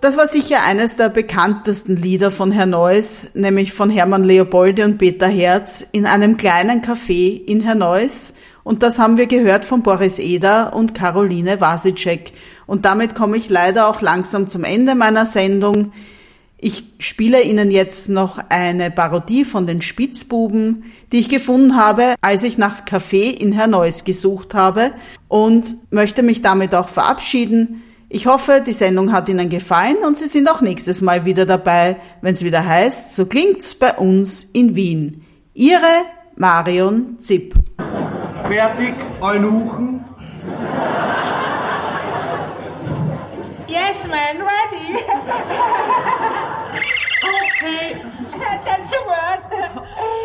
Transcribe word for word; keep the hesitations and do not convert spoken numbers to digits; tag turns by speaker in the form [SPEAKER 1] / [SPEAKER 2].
[SPEAKER 1] Das war sicher eines der bekanntesten Lieder von Herrn Neuss, nämlich von Hermann Leopoldi und Peter Herz in einem kleinen Café in Herrn Neuss. Und das haben wir gehört von Boris Eder und Caroline Wasitschek. Und damit komme ich leider auch langsam zum Ende meiner Sendung. Ich spiele Ihnen jetzt noch eine Parodie von den Spitzbuben, die ich gefunden habe, als ich nach Café in Herrn Neuss gesucht habe, und möchte mich damit auch verabschieden. Ich hoffe, die Sendung hat Ihnen gefallen und Sie sind auch nächstes Mal wieder dabei, wenn es wieder heißt, so klingt's bei uns in Wien. Ihre Marion Zipp.
[SPEAKER 2] Fertig, Eunuchen?
[SPEAKER 3] Yes, man, ready.
[SPEAKER 2] Okay.
[SPEAKER 3] That's the word.